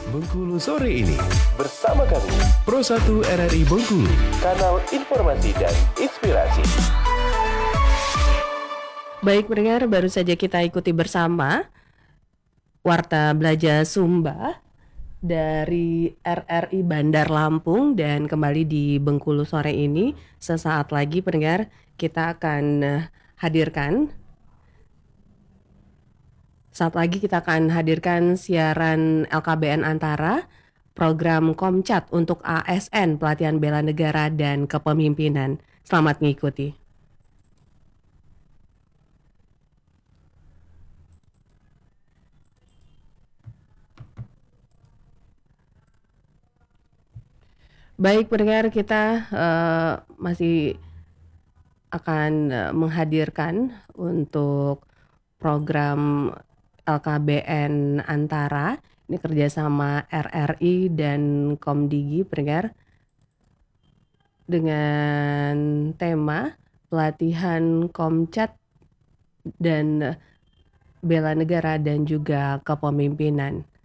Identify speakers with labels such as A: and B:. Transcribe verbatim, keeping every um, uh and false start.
A: Bengkulu sore ini.
B: Bersama kami,
A: Pro satu R R I Bengkulu.
B: kanal informasi dan inspirasi.
C: Baik pendengar, baru saja kita ikuti bersama Warta Belajar Sumba dari R R I Bandar Lampung, dan kembali di Bengkulu sore ini. Sesaat lagi pendengar kita akan eh, hadirkan Saat lagi kita akan hadirkan siaran L K B N Antara, program Komcat untuk A S N, pelatihan bela negara dan kepemimpinan. Selamat mengikuti. Baik pendengar, kita uh, masih akan uh, menghadirkan untuk program L K B N Antara. Ini kerjasama R R I dan Komdigi pendengar, dengan tema pelatihan Komcat dan bela negara dan juga kepemimpinan.